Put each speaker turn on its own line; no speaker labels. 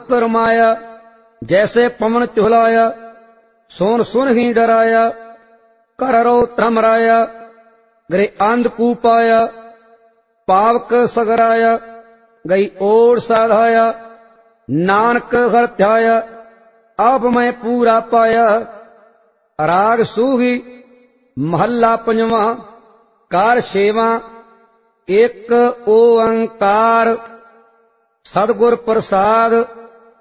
अंत रमाया, जैसे पवन चुहलाया, सोन सुन ही डराया, कररो त्रमराया, गरे अंधकूप आया, पावक सगराया, गई ओर साधाया, नानक हर ध्याया, अब मैं पूरा पाया। राग सूही महला पंजवा, कार छेवां, एक ओंकार, सतगुर प्रसाद।